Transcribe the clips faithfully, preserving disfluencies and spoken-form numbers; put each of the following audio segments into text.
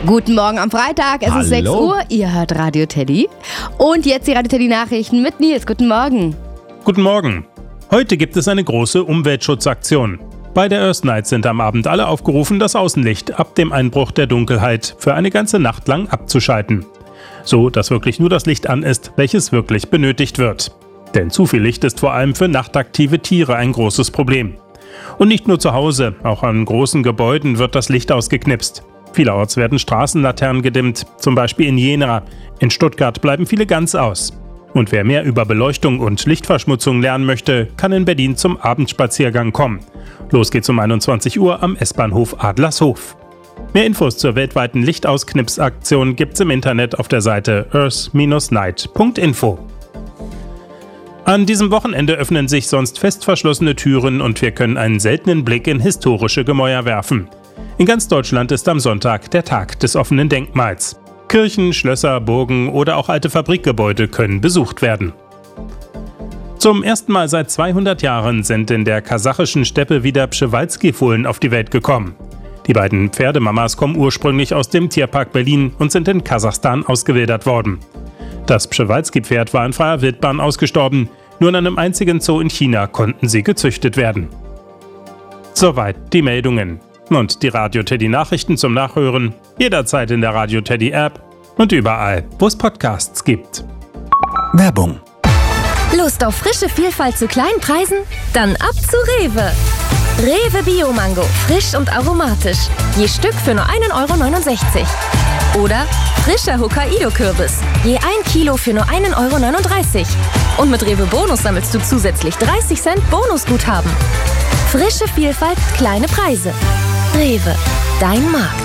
Guten Morgen am Freitag, es Hallo. ist sechs Uhr, ihr hört Radio Teddy. Und jetzt die Radio Teddy Nachrichten mit Nils. Guten Morgen. Guten Morgen. Heute gibt es eine große Umweltschutzaktion. Bei der Earth Night sind am Abend alle aufgerufen, das Außenlicht ab dem Einbruch der Dunkelheit für eine ganze Nacht lang abzuschalten. So, dass wirklich nur das Licht an ist, welches wirklich benötigt wird. Denn zu viel Licht ist vor allem für nachtaktive Tiere ein großes Problem. Und nicht nur zu Hause, auch an großen Gebäuden wird das Licht ausgeknipst. Vielerorts werden Straßenlaternen gedimmt, zum Beispiel in Jena. In Stuttgart bleiben viele ganz aus. Und wer mehr über Beleuchtung und Lichtverschmutzung lernen möchte, kann in Berlin zum Abendspaziergang kommen. Los geht's um einundzwanzig Uhr am S-Bahnhof Adlershof. Mehr Infos zur weltweiten Lichtausknipsaktion gibt's im Internet auf der Seite earth dash night punkt info. An diesem Wochenende öffnen sich sonst fest verschlossene Türen und wir können einen seltenen Blick in historische Gemäuer werfen. In ganz Deutschland ist am Sonntag der Tag des offenen Denkmals. Kirchen, Schlösser, Burgen oder auch alte Fabrikgebäude können besucht werden. Zum ersten Mal seit zweihundert Jahren sind in der kasachischen Steppe wieder Przewalski-Fohlen auf die Welt gekommen. Die beiden Pferdemamas kommen ursprünglich aus dem Tierpark Berlin und sind in Kasachstan ausgewildert worden. Das Przewalski-Pferd war in freier Wildbahn ausgestorben, nur in einem einzigen Zoo in China konnten sie gezüchtet werden. Soweit die Meldungen. Und die Radio Teddy Nachrichten zum Nachhören jederzeit in der Radio Teddy App und überall, wo es Podcasts gibt. Werbung. Lust auf frische Vielfalt zu kleinen Preisen? Dann ab zu Rewe. Rewe Bio-Mango, frisch und aromatisch. Je Stück für nur ein Euro neunundsechzig. Oder frischer Hokkaido-Kürbis. Je ein Kilo für nur ein Euro neununddreißig. Und mit Rewe Bonus sammelst du zusätzlich dreißig Cent Bonusguthaben. Frische Vielfalt, kleine Preise. Rewe, dein Markt.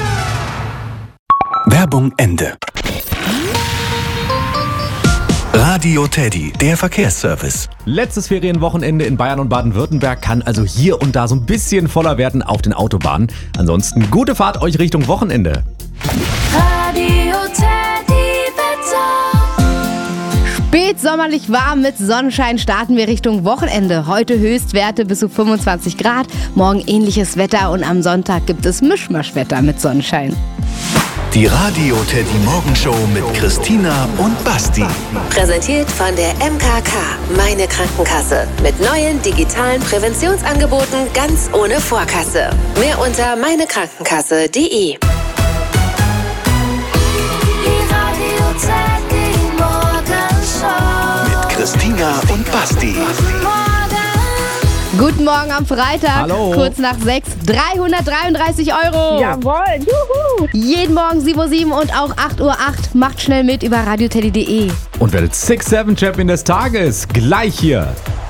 Werbung Ende. Radio Teddy, der Verkehrsservice. Letztes Ferienwochenende in Bayern und Baden-Württemberg kann also hier und da so ein bisschen voller werden auf den Autobahnen. Ansonsten gute Fahrt euch Richtung Wochenende. Radio Teddy Wetter. Spätsommerlich warm mit Sonnenschein starten wir Richtung Wochenende. Heute Höchstwerte bis zu fünfundzwanzig Grad, morgen ähnliches Wetter und am Sonntag gibt es Mischmaschwetter mit Sonnenschein. Die Radio Teddy Morgenshow mit Christina und Basti. Präsentiert von der M K K, meine Krankenkasse. Mit neuen digitalen Präventionsangeboten ganz ohne Vorkasse. Mehr unter meinekrankenkasse punkt de. Mit Christina und Basti. Guten Morgen am Freitag, Hallo. Kurz nach sechs, dreihundertdreiunddreißig Euro. Jawohl, juhu. Jeden Morgen sieben Uhr sieben und auch acht Uhr acht. Macht schnell mit über radioteddy punkt de. Und werdet sechs sieben Champion des Tages. Gleich hier.